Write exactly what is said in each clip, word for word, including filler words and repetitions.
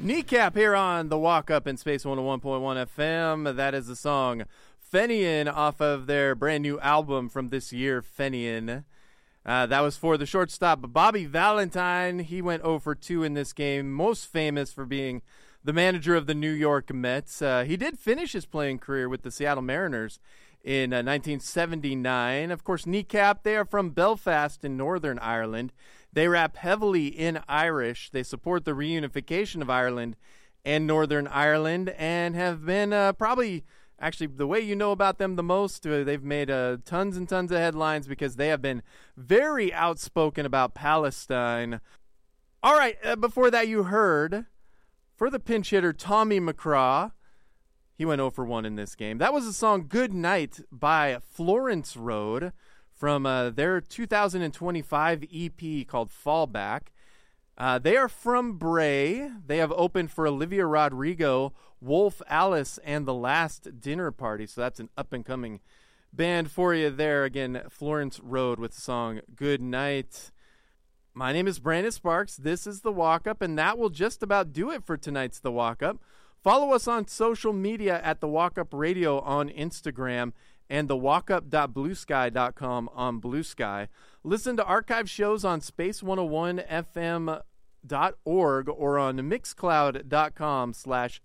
Kneecap here on the Walk Up in Space one oh one point one F M. That is the song Fenian off of their brand new album from this year, Fenian. Uh, that was for the shortstop Bobby Valentine. He went oh for two in this game, most famous for being the manager of the New York Mets. Uh, he did finish his playing career with the Seattle Mariners in uh, nineteen seventy-nine. Of course, Kneecap, they are from Belfast in Northern Ireland. They rap heavily in Irish. They support the reunification of Ireland and Northern Ireland and have been uh, probably, actually, the way you know about them the most, uh, they've made uh, tons and tons of headlines because they have been very outspoken about Palestine. All right, uh, before that you heard, for the pinch hitter Tommy McCraw, he went oh for one in this game. That was the song Good Night by Florence Road from uh, their two thousand twenty-five E P called Fallback. Uh, they are from Bray. They have opened for Olivia Rodrigo, Wolf Alice, and The Last Dinner Party. So that's an up-and-coming band for you there. Again, Florence Road with the song Good Night. My name is Brandon Sparks. This is The Walk Up, and that will just about do it for tonight's The Walk Up. Follow us on social media at The Walk Up Radio on Instagram and the walk up dot blue sky dot com on Blue Sky. Listen to archive shows on space one oh one F M dot org or on mixcloud dot com slash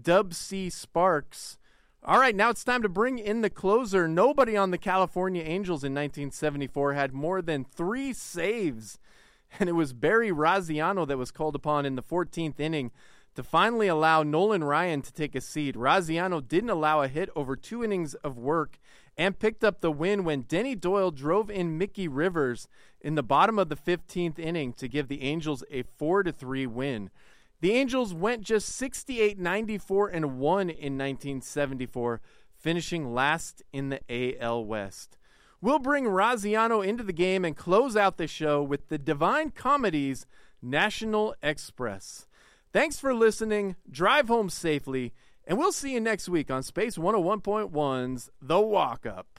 dubcsparks. All right, now it's time to bring in the closer. Nobody on the California Angels in nineteen seventy-four had more than three saves, and it was Barry Raziano that was called upon in the fourteenth inning to finally allow Nolan Ryan to take a seat. Raziano didn't allow a hit over two innings of work and picked up the win when Denny Doyle drove in Mickey Rivers in the bottom of the fifteenth inning to give the Angels a four to three win. The Angels went just sixty-eight ninety-four and one in nineteen seventy-four, finishing last in the A L West. We'll bring Raziano into the game and close out the show with the Divine Comedy's National Express. Thanks for listening, drive home safely, and we'll see you next week on Space one oh one point one's The Walk Up.